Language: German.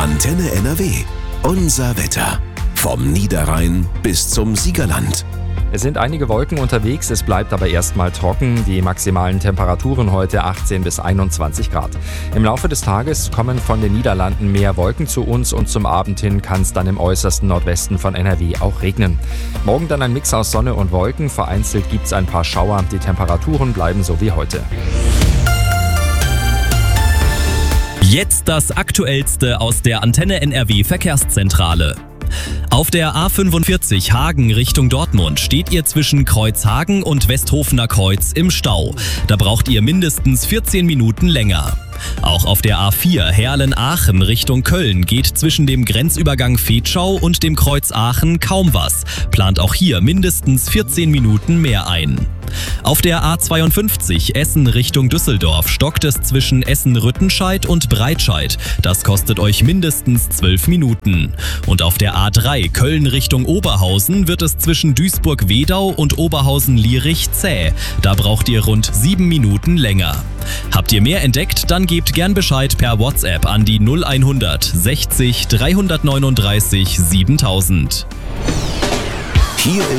Antenne NRW. Unser Wetter. Vom Niederrhein bis zum Siegerland. Es sind einige Wolken unterwegs, es bleibt aber erstmal trocken. Die maximalen Temperaturen heute 18 bis 21 Grad. Im Laufe des Tages kommen von den Niederlanden mehr Wolken zu uns und zum Abend hin kann es dann im äußersten Nordwesten von NRW auch regnen. Morgen dann ein Mix aus Sonne und Wolken, vereinzelt gibt es ein paar Schauer. Die Temperaturen bleiben so wie heute. Jetzt das Aktuellste aus der Antenne NRW Verkehrszentrale. Auf der A45 Hagen Richtung Dortmund steht ihr zwischen Kreuzhagen und Westhofener Kreuz im Stau. Da braucht ihr mindestens 14 Minuten länger. Auch auf der A4 Herlen-Aachen Richtung Köln geht zwischen dem Grenzübergang Vetschau und dem Kreuz Aachen kaum was. Plant auch hier mindestens 14 Minuten mehr ein. Auf der A52 Essen Richtung Düsseldorf stockt es zwischen Essen-Rüttenscheid und Breitscheid. Das kostet euch mindestens 12 Minuten. Und auf der A3 Köln Richtung Oberhausen wird es zwischen Duisburg-Wedau und Oberhausen-Lierich zäh. Da braucht ihr rund 7 Minuten länger. Habt ihr mehr entdeckt, dann gebt gern Bescheid per WhatsApp an die 0100 60 339 7000. Hier